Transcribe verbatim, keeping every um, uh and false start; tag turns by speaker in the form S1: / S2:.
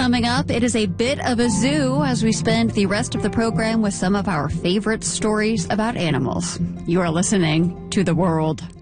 S1: Coming up, it is a bit of a zoo as we spend the rest of the program with some of our favorite stories about animals. You are listening to The World.